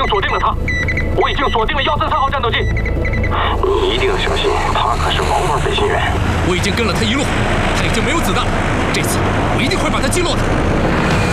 经锁定了他，我已经锁定了133号战斗机。你一定要小心，他可是王牌飞行员。 我已经跟了他一路，他已经没有子弹了，这次我一定会把他击落的。